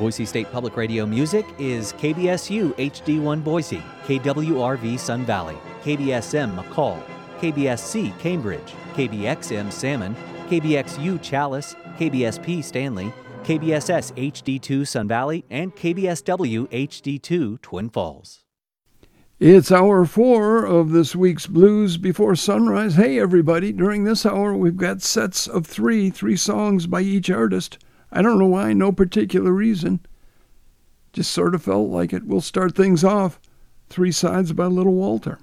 Boise State Public Radio music is KBSU HD1 Boise, KWRV Sun Valley, KBSM McCall, KBSC Cambridge, KBXM Salmon, KBXU Chalice, KBSP Stanley, KBSS HD2 Sun Valley, and KBSW HD2 Twin Falls. It's hour 4 of this week's Blues Before Sunrise. Hey, everybody, during this hour, we've got sets of three songs by each artist. I don't know why, no particular reason. Just sort of felt like it. We'll start things off. 3 sides by Little Walter.